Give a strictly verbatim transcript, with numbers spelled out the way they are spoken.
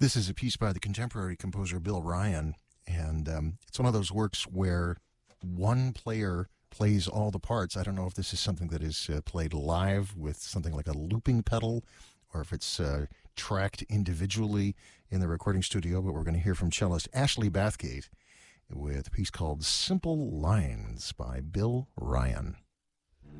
This is a piece by the contemporary composer Bill Ryan, and um, it's one of those works where one player plays all the parts. I don't know if this is something that is uh, played live with something like a looping pedal, or if it's uh, tracked individually in the recording studio, but we're going to hear from cellist Ashley Bathgate with a piece called Simple Lines by Bill Ryan.